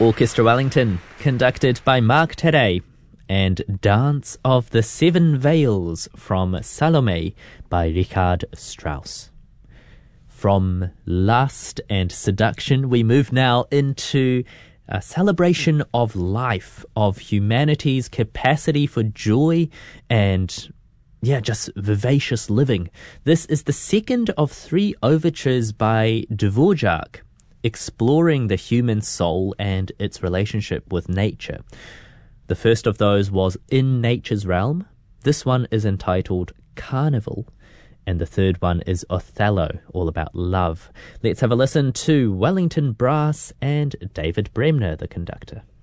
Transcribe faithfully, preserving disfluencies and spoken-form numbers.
Orchestra Wellington, conducted by Mark Terray, and Dance of the Seven Veils from Salome by Richard Strauss. From lust and seduction, we move now into a celebration of life, of humanity's capacity for joy and, yeah, just vivacious living. This is the second of three overtures by Dvorak, exploring the human soul and its relationship with nature. The first of those was In Nature's Realm. This one is entitled Carnival. And the third one is Othello, all about love. Let's have a listen to Wellington Brass and David Bremner, the conductor.